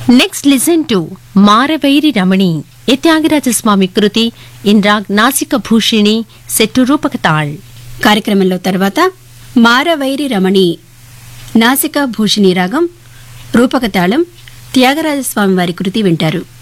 Next listen to Maraveri Ramani, a Tyagaraja Kriti in rag Nasika Bhushini set to Rupakatal. కార్యక్రమంలో తర్వాత మారవైరి రమణి నాసికా భూషిణి రాగం రూపకతాళం త్యాగరాజస్వామి వారి కృతి వింటారు.